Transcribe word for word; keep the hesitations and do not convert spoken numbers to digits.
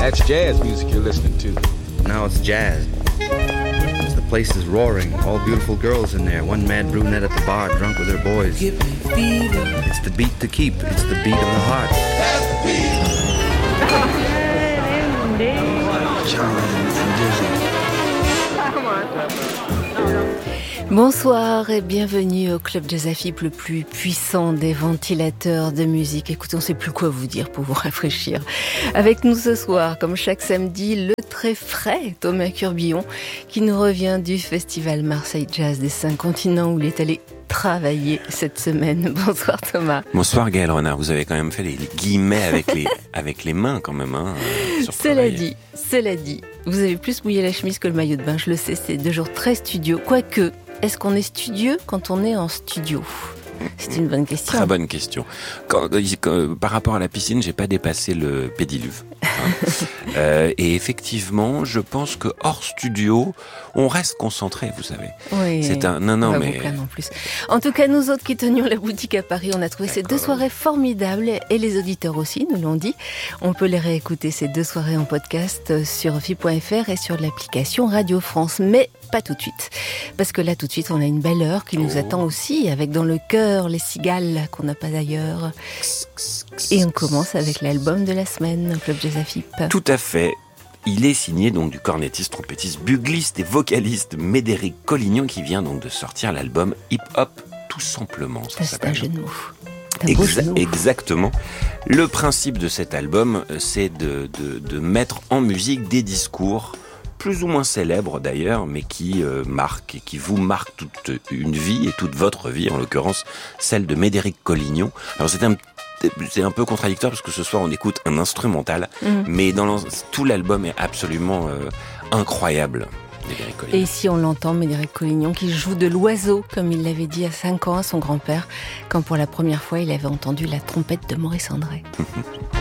That's jazz music you're listening to. Now it's jazz. The place is roaring. All beautiful girls in there. One mad brunette at the bar, drunk with her boys. It's the beat to keep. It's the beat of the heart. That's the beat. Charlie and Dizzy. Bonsoir et bienvenue au Club Jazz A F I P, le plus puissant des ventilateurs de musique. Écoutez, on ne sait plus quoi vous dire pour vous rafraîchir. Avec nous ce soir, comme chaque samedi, le très frais Thomas Curbillon, qui nous revient du festival Marseille Jazz des Cinq Continents où il est allé travailler cette semaine. Bonsoir Thomas. Bonsoir Gaël Renard, vous avez quand même fait les guillemets avec les, avec les mains quand même. Hein, sur cela dit, cela dit, vous avez plus mouillé la chemise que le maillot de bain, je le sais, c'est deux jours très studio. Quoique, est-ce qu'on est studieux quand on est en studio ? C'est une bonne question. Très bonne question. Quand, quand, par rapport à la piscine, j'ai pas dépassé le pédiluve. Hein. euh, et effectivement, je pense que hors studio, on reste concentré, vous savez. Oui. C'est un non non mais. En plus. En tout cas, nous autres qui tenions la boutique à Paris, on a trouvé D'accord. ces deux soirées formidables et les auditeurs aussi nous l'ont dit. On peut les réécouter ces deux soirées en podcast sur F I point F R et sur l'application Radio France. Mais pas tout de suite, parce que là tout de suite on a une belle heure qui nous oh. attend aussi, avec dans le cœur les cigales qu'on n'a pas ailleurs. Et on commence avec l'album de la semaine au Club Jazz A F I P. Tout à fait. Il est signé donc du cornettiste, trompettiste, bugliste et vocaliste Médéric Collignon, qui vient donc de sortir l'album Hip Hop tout simplement. Ça c'est un jeu de mots. Exa- exactement. Le principe de cet album, c'est de, de, de mettre en musique des discours plus ou moins célèbres d'ailleurs, mais qui euh, marquent et qui vous marquent toute une vie et toute votre vie, en l'occurrence celle de Médéric Collignon. Alors c'est un c'est un peu contradictoire parce que ce soir on écoute un instrumental, mmh. mais dans tout l'album est absolument euh, incroyable. Et ici on l'entend, Médéric Collignon qui joue de l'oiseau, comme il l'avait dit à cinq ans à son grand-père, quand pour la première fois il avait entendu la trompette de Maurice André.